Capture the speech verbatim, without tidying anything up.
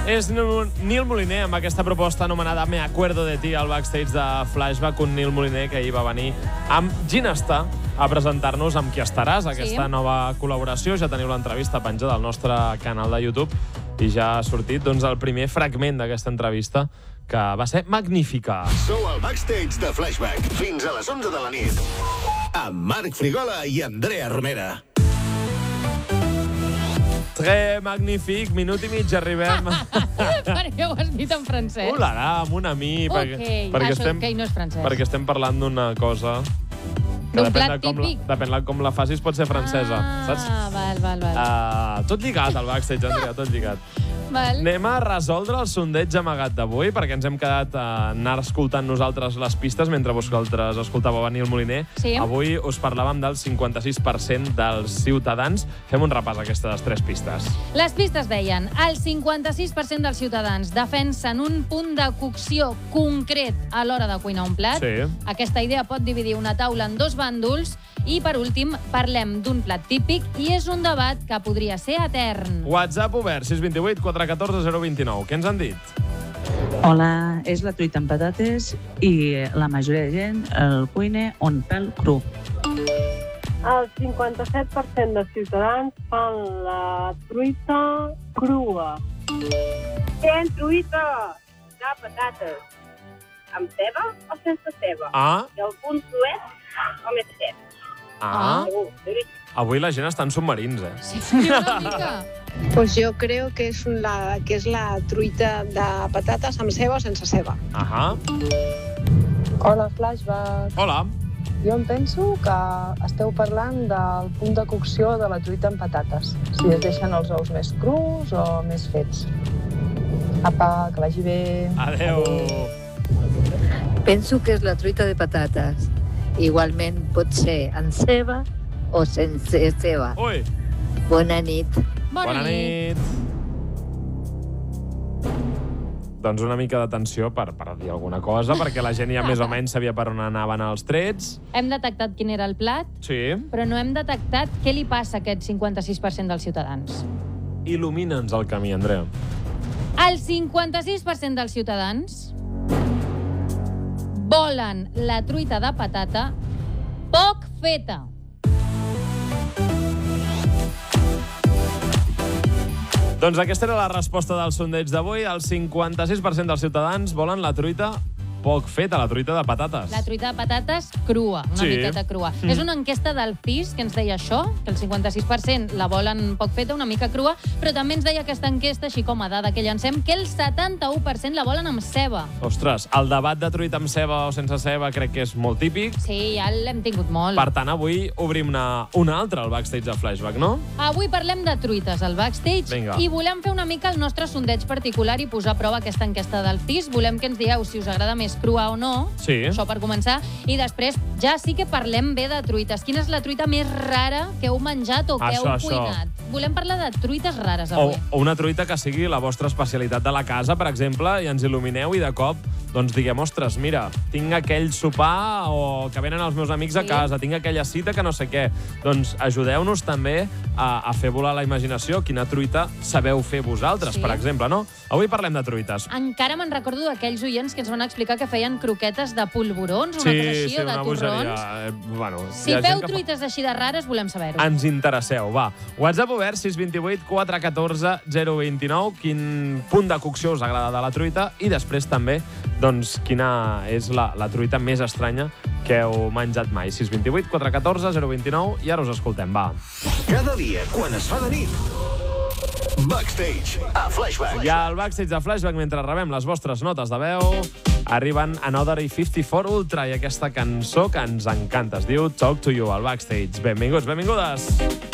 És Nil Moliner amb aquesta proposta anomenada Me acuerdo de ti al backstage de Flashback, un Nil Moliner que ahir va venir amb Ginesta a presentar-nos amb Qui estaràs, aquesta sí. nova col·laboració. Ja teniu l'entrevista penjada al nostre canal de YouTube i ja ha sortit doncs, el primer fragment d'aquesta entrevista, que va ser magnífica. Sou al backstage de Flashback fins a les onze de la nit amb Marc Frigola i Andrea Romera. Très magnífic, minut i mig arribem. Per què ho has dit en francès? Ulala, amb un ami. Ok, perquè, perquè això estem, que no és francès. Perquè estem parlant d'una cosa... D'un plat de com típic. La, depèn de com la facis, pot ser francesa, ah, saps? Ah, val, val, val. Uh, tot lligat al backstage, Andrea, tot lligat. Val. Anem a resoldre el sondeig amagat d'avui, perquè ens hem quedat a anar escoltant nosaltres les pistes mentre vosaltres escoltàveu a Nil Moliner. Sí. Avui us parlàvem del cinquanta-sis per cent dels ciutadans. Fem un repàs a aquestes tres pistes. Les pistes deien: el cinquanta-sis per cent dels ciutadans defensen un punt de cocció concret a l'hora de cuinar un plat. Sí. Aquesta idea pot dividir una taula en dos bàndols. I, per últim, parlem d'un plat típic i és un debat que podria ser etern. WhatsApp obert, sis dos vuit, quatre uno quatre, zero dos nou. Què ens han dit? Hola, és la truita amb patates i la majoria de gent el cuina on pèl cru. El cinquanta-set per cent dels ciutadans fan la truita crua. Fem truita de patates amb ceba o sense ceba. Ah. I el punt suet o més sec. Ah. Avui la gent està en submarins, eh? Sí, una mica. Pues yo creo que es la que es la truita de patates amb ceba o sense ceba. Ahà. Hola, Flashback. Hola. Jo em penso que esteu parlant del punt de cocció de la truita amb patates. Si es deixen els ous més crus o més fets. Apa, que vagi bé. Adeu. Penso que és la truita de patates. Igualment pot ser amb ceba o sense ceba. Ui. Bona nit. Bona, Bona nit. nit. Doncs una mica d'atenció per, per dir alguna cosa, perquè la gent ja més o menys sabia per on anaven els trets. Hem detectat quin era el plat, Sí. però no hem detectat què li passa a aquest cinquanta-sis per cent dels ciutadans. Il·lumina'ns el camí, Andrea. El cinquanta-sis per cent dels ciutadans volen la truita de patata poc feta. Doncs aquesta era la resposta del sondeig d'avui. El cinquanta-sis per cent dels ciutadans volen la truita poc feta, la truita de patates. La truita de patates crua, una Sí. miqueta crua. Mm. És una enquesta del C I S que ens deia això, que el cinquanta-sis per cent la volen poc feta, una mica crua, però també ens deia aquesta enquesta, així com a dada que llancem, que el setanta-u per cent la volen amb ceba. Ostres, el debat de truita amb ceba o sense ceba crec que és molt típic. Sí, ja l'hem tingut molt. Per tant, avui obrim una, una altra al backstage de Flashback, no? Avui parlem de truites al backstage. Vinga. I volem fer una mica el nostre sondeig particular i posar a prova aquesta enquesta del C I S. Volem que ens dieu si us agrada més crua o no. Sí. Això per començar. I després ja sí que parlem bé de truites. Quina és la truita més rara que heu menjat o que Això, heu això. cuinat? Volem parlar de truites rares O, avui. o una truita que sigui la vostra especialitat de la casa, per exemple, i ens il·lumineu i de cop doncs diguem, ostres, mira, tinc aquell sopar o que venen els meus amics a Sí. casa, tinc aquella cita que no sé què. Doncs ajudeu-nos també a, a fer volar la imaginació. Quina truita sabeu fer vosaltres, Sí. per exemple, no? Avui parlem de truites. Encara me'n recordo d'aquells oients que ens van explicar que feien croquetes de polvorons, una Sí, cosa així, sí, o de una torrons. bogeria. Eh, bueno, Si hi ha gent feu que fa- truites així de rares, volem saber-ho. Ens interesseu, va. WhatsApp obert, sis dos vuit, quatre uno quatre, zero dos nou. Quin punt de cocció us agrada de la truita? I després també, doncs, quina és la, la truita més estranya que heu menjat mai. sis dos vuit, quatre uno quatre, zero dos nou. I ara us escoltem, va. Cada dia, quan es fa de nit, Backstage a Flashback. I al backstage de Flashback, mentre rebem les vostres notes de veu, arriben Another A cinquanta-quatre Ultra i aquesta cançó que ens encanta. Es diu Talk to You al backstage. Benvinguts, benvingudes.